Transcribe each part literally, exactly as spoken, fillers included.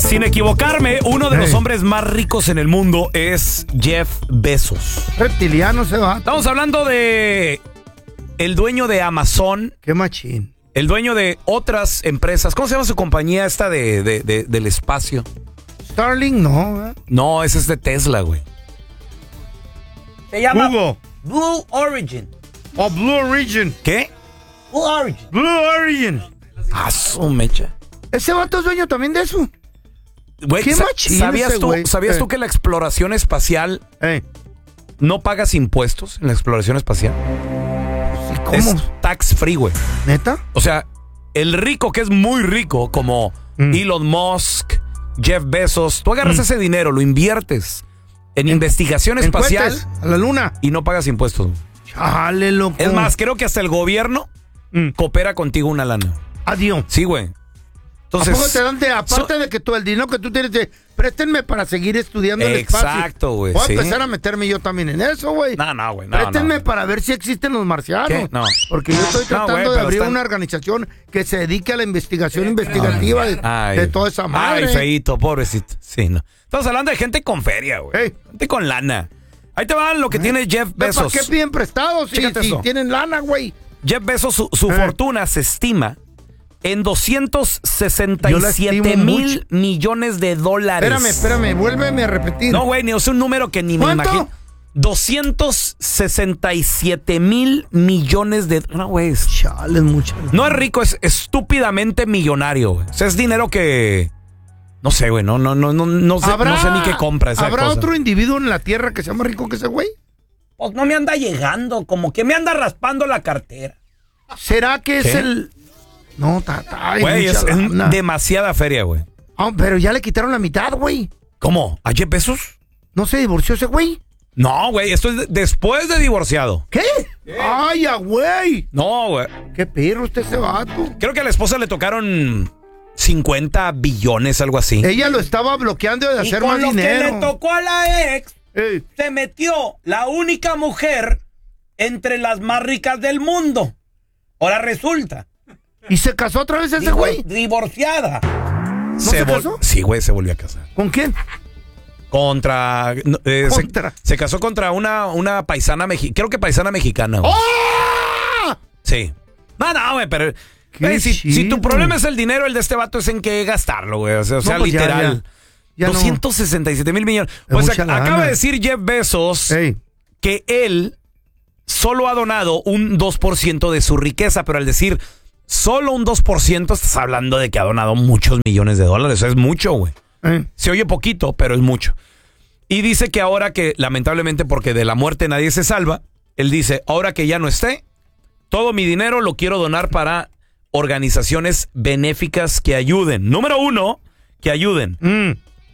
Sin equivocarme, uno de hey. los hombres más ricos en el mundo es Jeff Bezos. Reptiliano se va. Estamos hablando de el dueño de Amazon. Qué machín. El dueño de otras empresas. ¿Cómo se llama su compañía esta de, de, de del espacio? Starlink, no. ¿eh? No, ese es de Tesla, güey. Se llama Google. Blue Origin. Oh, Blue Origin. ¿Qué? Blue Origin. Blue Origin. Ah, su mecha. Ese vato es dueño también de eso. Güey, Qué sa- machín ¿sabías, ese tú, güey? ¿sabías Eh. tú que la exploración espacial Eh. no pagas impuestos en la exploración espacial? ¿Cómo? Es tax free, güey. ¿Neta? O sea, el rico que es muy rico, como mm. Elon Musk, Jeff Bezos, tú agarras mm. ese dinero, lo inviertes en, en investigación en espacial cohetes, a la luna y no pagas impuestos. Chale, loco. Es más, creo que hasta el gobierno mm. coopera contigo una lana. Adiós. Sí, güey. Entonces, ¿a poco te dan de, aparte so, de que tú el dinero que tú tienes, de, préstenme para seguir estudiando el espacio? Exacto, güey. Voy a sí. empezar a meterme yo también en eso, güey. No, no, güey. No, préstenme no. para ver si existen los marcianos. ¿Qué? No. Porque yo estoy tratando no, güey, de abrir están... una organización que se dedique a la investigación ay, investigativa ay, de, ay, de toda esa madre. Ay, feíto, pobrecito. Sí, no. Estamos hablando de gente con feria, güey. Hey. Gente con lana. Ahí te va lo que ¿Eh? tiene Jeff Bezos. ¿Para qué piden prestados si, si tienen lana, güey? Jeff Bezos, su, su ¿Eh? fortuna se estima en doscientos sesenta y siete mil millones de dólares. Espérame, espérame, vuélveme a repetir. No, güey, ni es un número que ni me imagino. doscientos sesenta y siete mil millones de... No, güey. Chale, mucho. No es rico, es estúpidamente millonario, güey. O sea, es dinero que... No sé, güey, no, no, no, no, no, sé, no sé ni qué compra esa ¿Habrá cosa. otro individuo en la tierra que sea más rico que ese güey? Pues no me anda llegando, como que me anda raspando la cartera. ¿Será que es ¿Qué? el...? No, tata. Güey, es, es demasiada feria, güey. Oh, pero ya le quitaron la mitad, güey. ¿Cómo? ¿A Jeff Bezos? ¿No se divorció ese güey? No, güey, esto es de, después de divorciado. ¿Qué? ¿Qué? ¡Ay, ya, güey! No, güey. ¿Qué perro usted ese vato? Creo que a la esposa le tocaron cincuenta billones, algo así. Ella lo estaba bloqueando de hacer y con más lo dinero. Que le tocó a la ex, Ey. se metió la única mujer entre las más ricas del mundo. Ahora resulta. ¿Y se casó otra vez ese güey? Divorciada. ¿No se, se vol- casó? Sí, güey, se volvió a casar. ¿Con quién? Contra... Eh, contra. Se, se casó contra una, una paisana mexicana. Creo que paisana mexicana, güey. ¡Oh! Sí. No, no, güey, pero... Güey, si, si tu problema es el dinero, el de este vato es en qué gastarlo, güey. O sea, o sea no, pues literal. Ya, ya. Ya doscientos sesenta y siete mil millones. Es Pues mucha ac- lana. acaba de decir Jeff Bezos Ey. que él solo ha donado un dos por ciento de su riqueza, pero al decir solo un dos por ciento, estás hablando de que ha donado muchos millones de dólares. Eso es mucho, güey. Ey. Se oye poquito, pero es mucho. Y dice que ahora que, lamentablemente, porque de la muerte nadie se salva, él dice, ahora que ya no esté, todo mi dinero lo quiero donar para organizaciones benéficas que ayuden. Número uno, que ayuden Mm.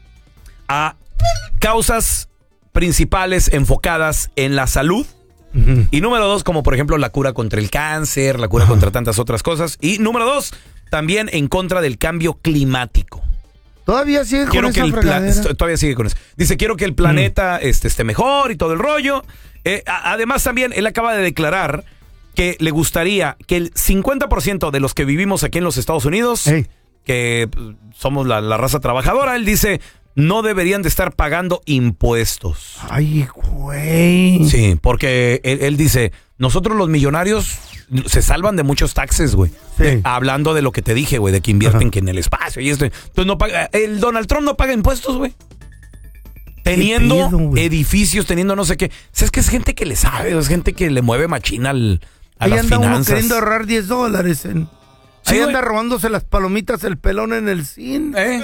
a causas principales enfocadas en la salud. Uh-huh. Y número dos, como por ejemplo la cura contra el cáncer, la cura uh-huh. contra tantas otras cosas. Y número dos, también en contra del cambio climático. Todavía sigue Quiero con que esa el pla- fregadera. Todavía sigue con eso. Dice, quiero que el planeta mm. este, esté mejor y todo el rollo. Eh, a- además también, él acaba de declarar que le gustaría que el cincuenta por ciento de los que vivimos aquí en los Estados Unidos, Hey. que pues, somos la, la raza trabajadora, él dice, no deberían de estar pagando impuestos. Ay, güey. Sí, porque él, él dice, nosotros los millonarios se salvan de muchos taxes, güey. Sí. Eh, hablando de lo que te dije, güey, de que invierten que en el espacio y esto. Entonces no paga, el Donald Trump no paga impuestos, güey. Teniendo pedo, edificios, teniendo no sé qué. O sea, es que es gente que le sabe, es gente que le mueve machina al, a Ahí las anda uno finanzas. queriendo ahorrar diez dólares. En... Sí, Ahí güey. anda robándose las palomitas el pelón en el cine. ¿Eh?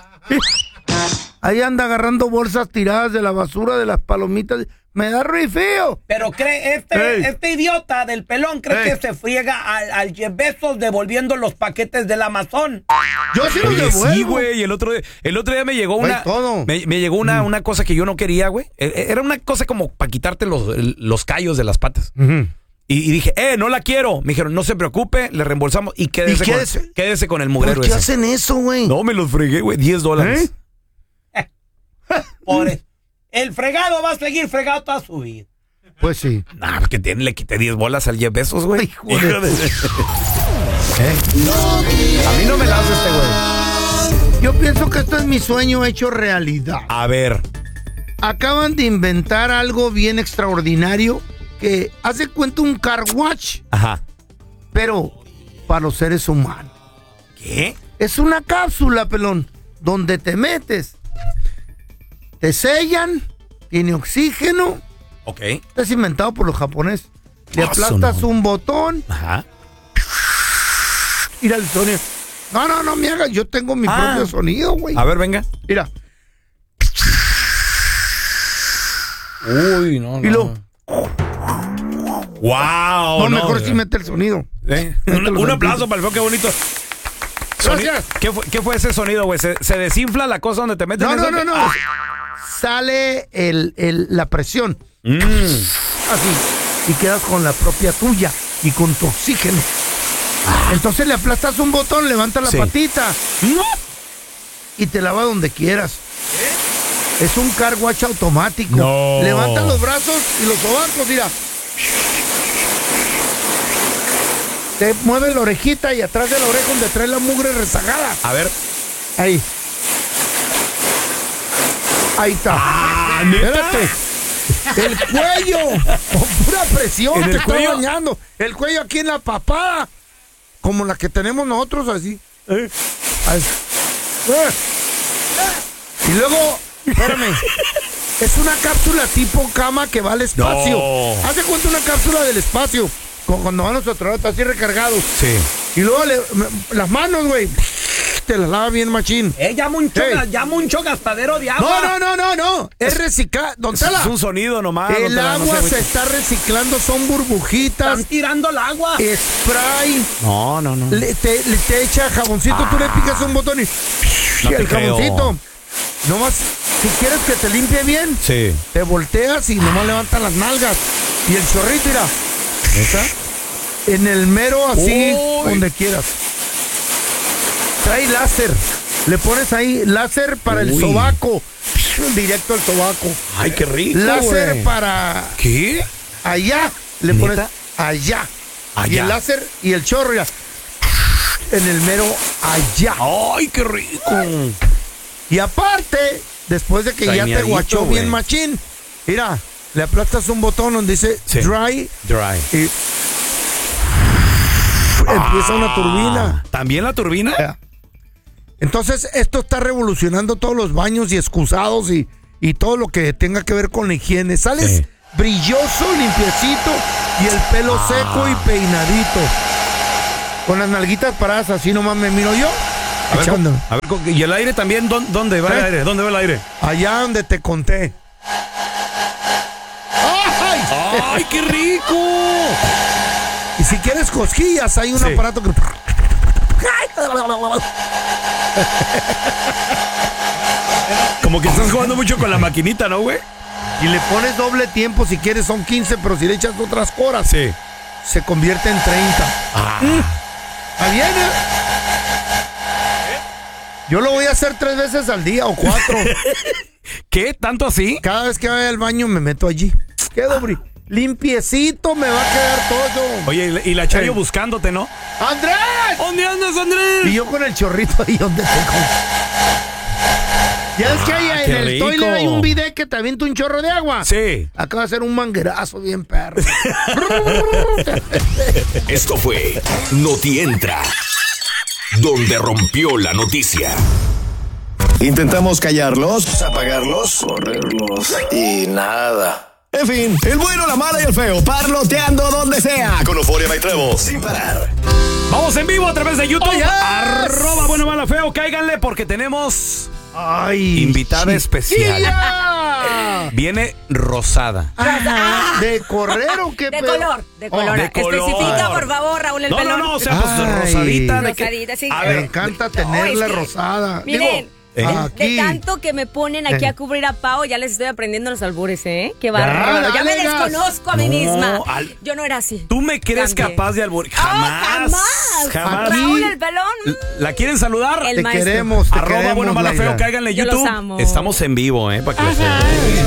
Ahí anda agarrando bolsas tiradas de la basura de las palomitas. Me da rifío. Pero cree, este, Ey. este idiota del pelón cree Ey. que se friega al, al Jeff Bezos devolviendo los paquetes del Amazon. Yo sí los Oye, devuelvo. sí, güey, el otro día, el otro día me llegó Güey, una todo. me, me llegó una, una cosa que yo no quería, güey. E- Era una cosa como para quitarte los, el- los callos de las patas. Ujú. Y, y dije, eh, no la quiero. Me dijeron, no se preocupe, le reembolsamos y quédese, ¿Y quédese? Con, quédese con el mugrero ¿Por qué ese. hacen eso, güey? No, me los fregué, güey, diez dólares. ¿Eh? Por eso. El fregado va a seguir fregado toda su vida. Pues sí. Nah, que tiene, le quité diez bolas al Jeff Bezos, güey. Hijo de- Hijo de- ¿Eh? A mí no me la hace este güey. Yo pienso que esto es mi sueño hecho realidad. A ver. Acaban de inventar algo bien extraordinario que hace cuenta un car wash. Ajá. Pero para los seres humanos. ¿Qué? Es una cápsula, pelón, donde te metes, te sellan, tiene oxígeno. Ok. Es inventado por los japoneses. Le Ah, aplastas sonó. un botón. Ajá. Mira el sonido. No, no, no me hagas. Yo tengo mi Ah. propio sonido, güey. A ver, venga. Mira. Uy, no, no. Y lo. ¡Wow! No, mejor sí mete el sonido. Eh, Un, un aplauso para el feo, qué bonito. Soni- Gracias. ¿Qué fue, qué fue ese sonido, güey? ¿Se, se desinfla la cosa donde te metes? No, en no, eso? no, no. Ah. Sale el, el, la presión. Mm. Así. Y quedas con la propia tuya y con tu oxígeno. Entonces le aplastas un botón, levanta la Sí. patita y te lava donde quieras. Es un car wash automático. No. Levanta los brazos y los sobacos, mira. Te mueve la orejita y atrás de la oreja donde trae la mugre rezagada. A ver. Ahí. Ahí está. Ah, ¿neta? Espérate. El cuello. Con pura presión. ¿En te el está cuello? bañando. El cuello aquí en la papada. Como la que tenemos nosotros así. Eh. Ahí. Eh. Y luego, espérame. Es una cápsula tipo cama que va al espacio. No. Hace cuenta una cápsula del espacio. Como cuando van los astronautas así recargados. Sí. Y luego le- me- las manos, güey. Te las lava bien machín. Eh, llama un, choga- Hey. llama un chogastadero de agua. No, no, no, no, no. Es reciclar. Don Es, Tela. es un sonido nomás. El no te la- no agua sé, se güey. está reciclando, son burbujitas, Están tirando el agua. spray. No, no, no. Le, te, le- te echa jaboncito, tú le picas un botón y, No y te el creo. jaboncito. Nomás, si quieres que te limpie bien, Sí. te volteas y nomás levantas las nalgas. Y el chorrito, mira, ¿Esa? en el mero así, Uy. donde quieras. Trae láser. Le pones ahí láser para el Uy. sobaco. Directo al sobaco. Ay, qué rico, Láser güey. para ¿Qué? allá. Le ¿Neta? pones allá. Allá. Y el láser y el chorro ya. En el mero allá. Ay, qué rico. Y aparte, después de que ya te Saneadito, guachó güey. bien machín, mira, le aplastas un botón donde dice Sí. dry Dry. y empieza una turbina. ¿También la turbina? Entonces, esto está revolucionando todos los baños y excusados y, y todo lo que tenga que ver con la higiene. Sales Sí. brilloso, limpiecito y el pelo Ah. seco y peinadito. Con las nalguitas paradas, así nomás me miro yo. A ver, echando. con- a ver, con- ¿y el aire también? ¿Dó- ¿Dónde va el ¿Eh? aire? ¿Dónde va el aire? Allá donde te conté. ¡Ay! ¡Ay, qué rico! Y si quieres cosquillas, hay un Sí. aparato que... Como que estás jugando mucho con la maquinita, ¿no, güey? Y le pones doble tiempo, si quieres son quince, pero si le echas otras horas, Sí. se convierte en treinta. Ah. ¿Está bien, eh? Yo lo voy a hacer tres veces al día o cuatro. ¿Qué? ¿Tanto así? Cada vez que vaya al baño me meto allí. Quedo bri- limpiecito, me va a quedar todo. Oye, y la- y la Chayo Sí. buscándote, ¿no? ¡Andrés! ¿Dónde andas, Andrés? Y yo con el chorrito ahí donde tengo. Ya ves que hay Ah, en qué el rico. toilet hay un bidet que te avienta un chorro de agua. Sí. Acaba de hacer un manguerazo bien perro. Esto fue Noti Entra, donde rompió la noticia. Intentamos callarlos, apagarlos, correrlos y nada. En fin, el bueno, la mala y el feo, parloteando donde sea. Con Euforia y Trevo, sin parar. Vamos en vivo a través de YouTube. Oh, yes. Arroba bueno, mala, feo. Cáiganle porque tenemos Ay, invitada especial. chiquilla. Viene rosada. Ajá. ¿De correr o qué De pedo? color, de color. de color. Especifica, por favor, Raúl, el No, no, pelón. no, o sea, pues Ay. rosadita. De que- Rosadita, sí. A Me ver, encanta No, tenerla es que- rosada. Miren, Digo, ¿eh? de, aquí. de tanto que me ponen aquí Eh. a cubrir a Pau, ya les estoy aprendiendo los albures, ¿eh? Qué Ya, bárbaro. Ya me dale gas. desconozco a mí No, misma. al- Yo no era así. ¿tú me crees Cambié. capaz de alburear? Jamás. Oh, jamás. Jamás. Raúl, el pelón. mm, ¿La quieren saludar? El Te maestro. queremos, te Arroba queremos, bueno, mala, Laila. feo. Cáiganle Yo YouTube. los amo. Estamos en vivo, ¿eh? Para que lo Ajá. sepan.